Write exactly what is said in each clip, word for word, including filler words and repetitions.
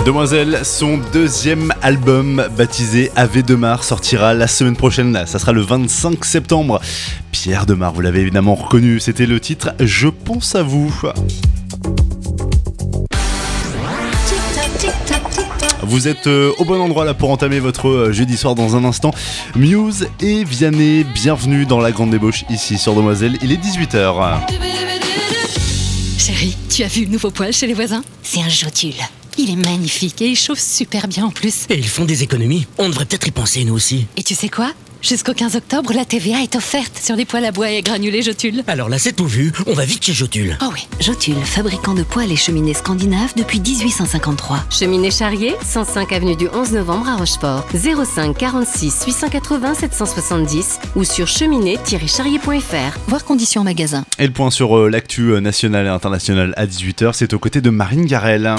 Demoiselle, son deuxième album baptisé Ave Demar sortira la semaine prochaine, ça sera le vingt-cinq septembre. Pierre Demar, vous l'avez évidemment reconnu, c'était le titre « Je pense à vous ». Vous êtes euh, au bon endroit là pour entamer votre euh, jeudi soir dans un instant. Muse et Vianney, bienvenue dans la grande débauche ici sur Demoiselle, il est dix-huit heures. Chérie, tu as vu le nouveau poêle chez les voisins ? C'est un Jotule. Il est magnifique et il chauffe super bien en plus. Et ils font des économies. On devrait peut-être y penser nous aussi. Et tu sais quoi ? Jusqu'au quinze octobre, la T V A est offerte sur les poêles à bois et granulés Jotule. Alors là, c'est tout vu. On va vite chez Jotule. Oh oui. Jotule, fabricant de poêles et cheminées scandinaves depuis dix-huit cent cinquante-trois. Cheminée Charrier, cent cinq avenue du onze novembre à Rochefort. zéro cinq quarante-six huit cent quatre-vingts sept cent soixante-dix ou sur cheminée tiret charrier point f r. Voir conditions en magasin. Et le point sur euh, l'actu euh, nationale et internationale à dix-huit heures, c'est aux côtés de Marine Garel.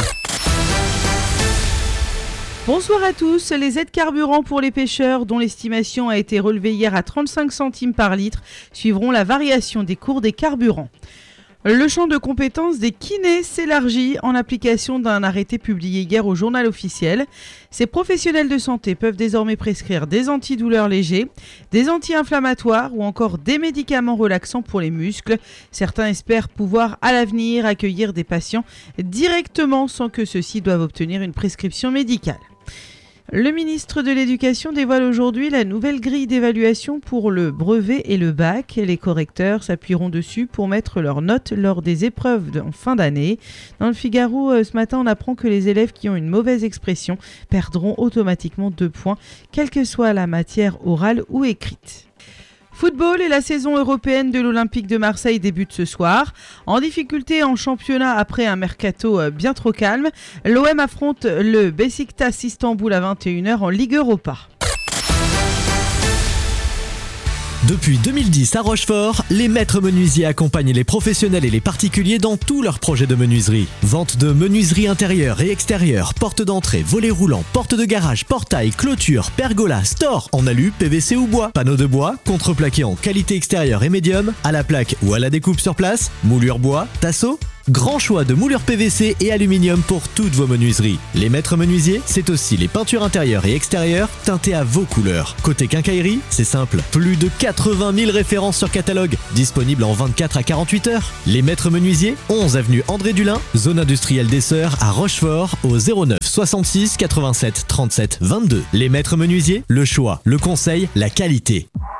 Bonsoir à tous. Les aides carburant pour les pêcheurs, dont l'estimation a été relevée hier à trente-cinq centimes par litre, suivront la variation des cours des carburants. Le champ de compétences des kinés s'élargit en application d'un arrêté publié hier au Journal officiel. Ces professionnels de santé peuvent désormais prescrire des antidouleurs légers, des anti-inflammatoires ou encore des médicaments relaxants pour les muscles. Certains espèrent pouvoir à l'avenir accueillir des patients directement sans que ceux-ci doivent obtenir une prescription médicale. Le ministre de l'Éducation dévoile aujourd'hui la nouvelle grille d'évaluation pour le brevet et le bac. Les correcteurs s'appuieront dessus pour mettre leurs notes lors des épreuves en fin d'année. Dans le Figaro, ce matin, on apprend que les élèves qui ont une mauvaise expression perdront automatiquement deux points, quelle que soit la matière orale ou écrite. Football et la saison européenne de l'Olympique de Marseille débute ce soir. En difficulté en championnat après un mercato bien trop calme, l'O M affronte le Beşiktaş Istanbul à vingt et une heures en Ligue Europa. Depuis deux mille dix à Rochefort, les maîtres menuisiers accompagnent les professionnels et les particuliers dans tous leurs projets de menuiserie. Vente de menuiserie intérieure et extérieure, porte d'entrée, volets roulants, porte de garage, portail, clôture, pergola, store en alu, P V C ou bois, panneaux de bois, contreplaqué en qualité extérieure et médium, à la plaque ou à la découpe sur place, moulure bois, tasseau. Grand choix de moulures P V C et aluminium pour toutes vos menuiseries. Les maîtres menuisiers, c'est aussi les peintures intérieures et extérieures teintées à vos couleurs. Côté quincaillerie, c'est simple. Plus de quatre-vingt mille références sur catalogue, disponibles en vingt-quatre à quarante-huit heures. Les maîtres menuisiers, onze avenue André Dulin, zone industrielle des Sœurs à Rochefort au zéro neuf soixante-six quatre-vingt-sept trente-sept vingt-deux. Les maîtres menuisiers, le choix, le conseil, la qualité.